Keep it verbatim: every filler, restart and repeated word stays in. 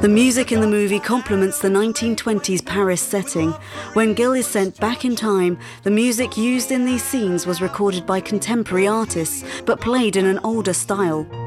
The music in the movie complements the nineteen twenties Paris setting. When Gil is sent back in time, the music used in these scenes was recorded by contemporary artists, but played in an older style.